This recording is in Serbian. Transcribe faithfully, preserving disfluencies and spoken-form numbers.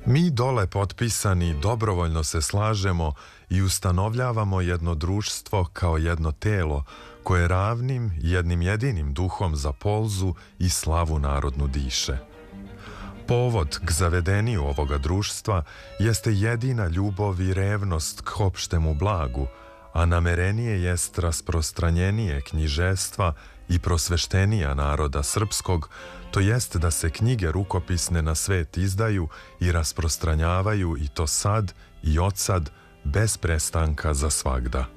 Mi dole potpisani dobrovoljno se slažemo i ustanovljavamo jedno društvo kao jedno telo koje ravnim jednim jedinim duhom za polzu i slavu narodnu diše. Povod k zavedeniju ovoga društva jeste jedina ljubav i revnost k opštemu blagu, a namerenije jest rasprostranjenije knjižestva i prosveštenija naroda srpskog, to jest da se knjige rukopisne na svet izdaju i rasprostranjavaju i to sad i odsad bez prestanka za svagda.